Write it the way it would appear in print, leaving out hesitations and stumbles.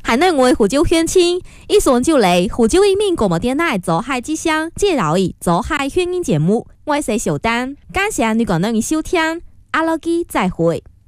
海内外胡椒鄉親，以上就嚟胡椒移民廣播電台走海之鄉介紹以走海鄉音節目，我係小丹，感謝你個能收聽，阿拉基再會。